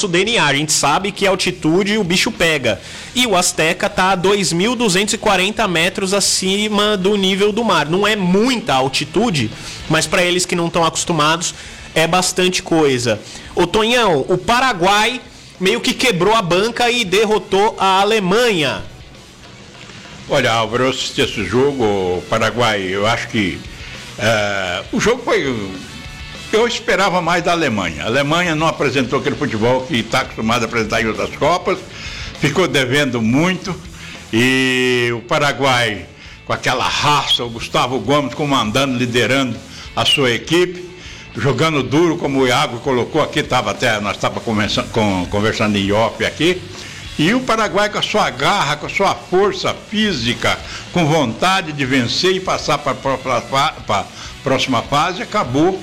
nosso DNA. A gente sabe que a altitude o bicho pega. E o Azteca está a 2.240 metros acima do nível do mar. Não é muita altitude, mas para eles que não estão acostumados, é bastante coisa. Ô Tonhão, o Paraguai meio que quebrou a banca e derrotou a Alemanha. Olha, Álvaro, eu assisti esse jogo, o Paraguai, eu acho que o jogo foi... Eu esperava mais da Alemanha. A Alemanha não apresentou aquele futebol que está acostumado a apresentar em outras Copas, ficou devendo muito, e o Paraguai, com aquela raça, o Gustavo Gomes comandando, liderando a sua equipe, jogando duro, como o Iago colocou aqui, nós estávamos conversando em off aqui, e o Paraguai com a sua garra, com a sua força física, com vontade de vencer e passar para a próxima fase, acabou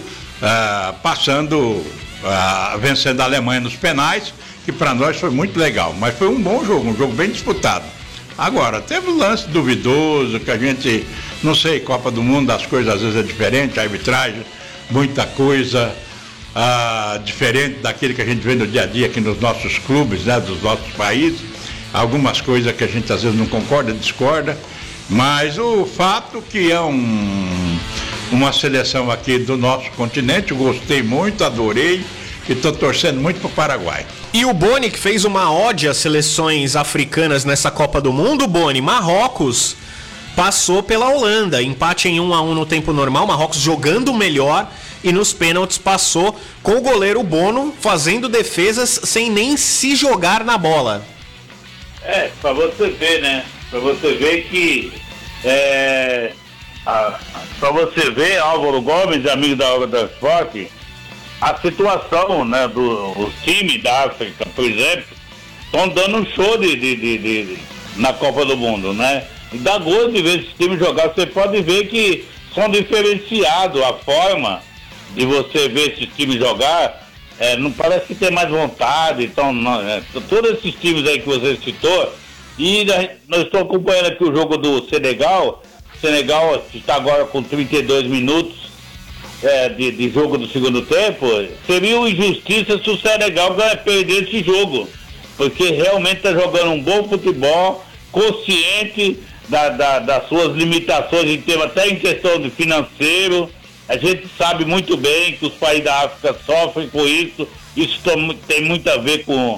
vencendo a Alemanha nos penais, que para nós foi muito legal, mas foi um bom jogo, um jogo bem disputado. Agora, teve um lance duvidoso, que a gente, não sei, Copa do Mundo, as coisas às vezes é diferente, a arbitragem, muita coisa diferente daquele que a gente vê no dia a dia aqui nos nossos clubes, né, dos nossos países, algumas coisas que a gente às vezes não concorda, discorda, mas o fato que é uma seleção aqui do nosso continente, eu gostei muito, adorei e estou torcendo muito para o Paraguai. E o Boni, que fez uma ode às seleções africanas nessa Copa do Mundo, Boni, Marrocos passou pela Holanda, empate em 1-1 no tempo normal, Marrocos jogando melhor e nos pênaltis passou com o goleiro Bono fazendo defesas sem nem se jogar na bola. Pra você ver, né? Pra você ver que pra você ver, Álvaro Gomes, amigo da Hora do Esporte, a situação, né, dos times da África, por exemplo, estão dando um show na Copa do Mundo, né? E dá gosto de ver esses times jogar. Você pode ver que são diferenciados a forma de você ver esses times jogar. Não parece que tem mais vontade. Então, todos esses times aí que você citou, e nós estamos acompanhando aqui o jogo do Senegal. O Senegal está agora com 32 minutos de jogo do segundo tempo. Seria uma injustiça se o Senegal perder esse jogo, porque realmente está jogando um bom futebol, consciente das suas limitações até em questão de financeiro. A gente sabe muito bem que os países da África sofrem com isso. Isso tem muito a ver com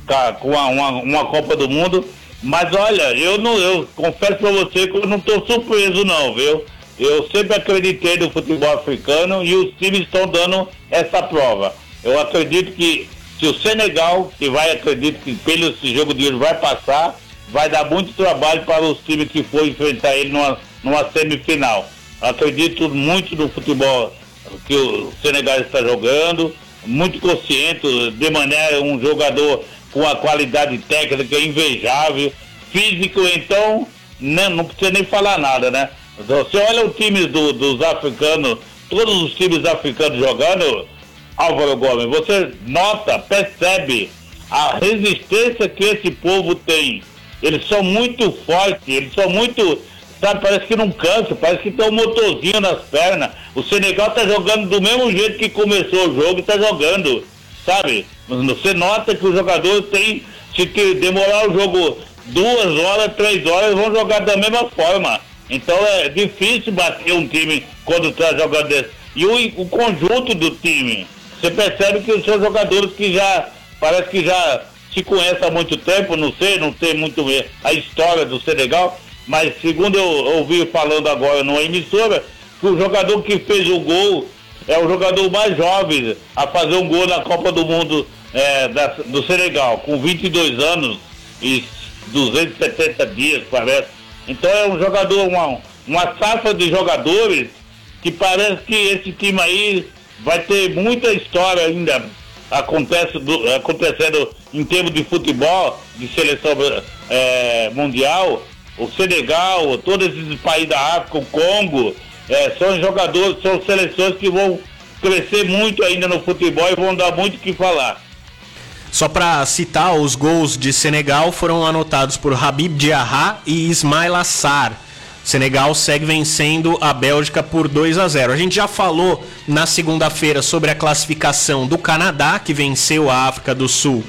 uma Copa do Mundo. Mas olha, eu confesso para você que eu não estou surpreso não, viu? Eu sempre acreditei no futebol africano e os times estão dando essa prova. Eu acredito que se o Senegal, acredito que pelo esse jogo de hoje vai passar, vai dar muito trabalho para os times que for enfrentar ele numa semifinal. Acredito muito no futebol que o Senegal está jogando, muito consciente. De maneira, um jogador com a qualidade técnica invejável, físico, então não precisa nem falar nada, né? Você olha o time dos africanos, todos os times africanos jogando, Álvaro Gomes, você percebe a resistência que esse povo tem. Eles são muito fortes, eles são muito, sabe, parece que não cansa, parece que tem um motorzinho nas pernas. O Senegal tá jogando do mesmo jeito que começou o jogo e tá jogando, sabe? Você nota que os jogadores têm, se demorar o jogo 2 horas, 3 horas, vão jogar da mesma forma. Então é difícil bater um time quando tá jogando desse. E o conjunto do time, você percebe que são jogadores que parece que já se conhecem há muito tempo, não sei muito a história do Senegal, mas segundo eu ouvi falando agora numa emissora, que o jogador que fez o gol é o jogador mais jovem a fazer um gol na Copa do Mundo do Senegal, com 22 anos e 270 dias, parece. Então é um jogador, uma safra de jogadores que parece que esse time aí vai ter muita história ainda acontecendo em termos de futebol, de seleção mundial. O Senegal, todos esses países da África, o Congo, são jogadores, são seleções que vão crescer muito ainda no futebol e vão dar muito o que falar. Só para citar, os gols de Senegal foram anotados por Habib Diarra e Ismail Assar. Senegal segue vencendo a Bélgica por 2-0. A gente já falou na segunda-feira sobre a classificação do Canadá, que venceu a África do Sul